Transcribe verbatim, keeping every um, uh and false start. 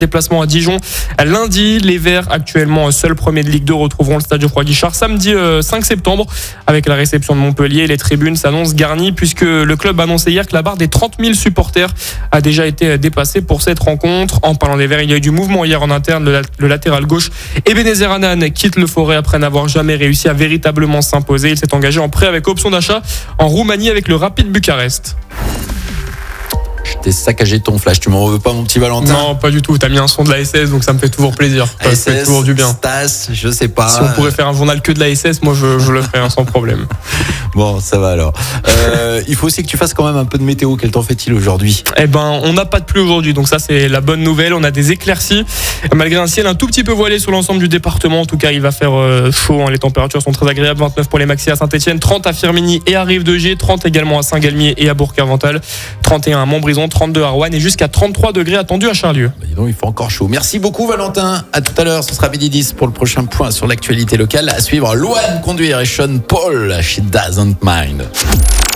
Déplacement à Dijon lundi. Les Verts, actuellement seuls premiers de Ligue deux, retrouveront le stade Geoffroy-Guichard samedi cinq septembre avec la réception de Montpellier. Les tribunes s'annoncent garnies puisque le club a annoncé hier que la barre des trente mille supporters a déjà été dépassée pour cette rencontre. En parlant des Verts, il y a eu du mouvement hier en interne. Le, le latéral gauche Ebenezer Hanan quitte le Forêt après n'avoir jamais réussi à véritablement s'imposer. Il s'est engagé en prêt avec option d'achat en Roumanie avec le Rapid Bucarest. T'es saccagé ton flash, tu m'en veux pas mon petit Valentin? Non, pas du tout, t'as mis un son de la S S, donc ça me fait toujours plaisir. Ça S S, fait toujours du bien. Stas, je sais pas. Si on pourrait faire un journal que de la S S, moi je, je le ferais hein, sans problème. Bon, ça va alors. Euh, il faut aussi que tu fasses quand même un peu de météo. Quel temps fait-il aujourd'hui? Eh ben, on n'a pas de pluie aujourd'hui, donc ça c'est la bonne nouvelle. On a des éclaircies, malgré un ciel un tout petit peu voilé sur l'ensemble du département. En tout cas, il va faire euh, chaud, hein. Les températures sont très agréables. vingt-neuf pour les maxi à Saint-Etienne, trente à Firminy et à Rive-de-Gier, trente également à Saint-Galmier et à Bourg-Carvental, trente et un à Montbrison, trente-deux à Roanne et jusqu'à trente-trois degrés attendus à Charlieu. Bah dis donc, il fait encore chaud. Merci beaucoup Valentin. À tout à l'heure, ce sera midi dix pour le prochain point sur l'actualité locale. À suivre, Louane Conduire et Sean Paul, She Doesn't Mind.